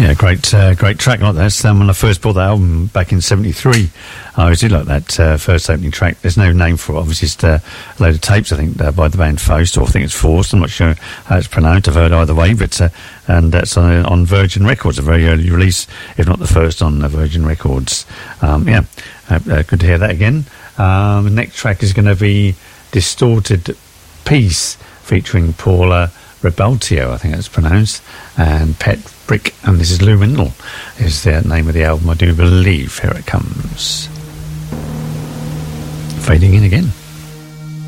Yeah, great track like that. When I first bought that album back in '73, I always did like that first opening track. There's no name for it, obviously. It's a load of tapes, I think, by the band Faust, or I think it's Forced. I'm not sure how it's pronounced. I've heard either way, but and that's on Virgin Records, a very early release, if not the first on Virgin Records. Good to hear that again. The next track is going to be Distorted Peace, featuring Paula Rebaltio, I think that's pronounced, and Pet Brick, and this is Luminal is the name of the album, I do believe. Here it comes, fading in again.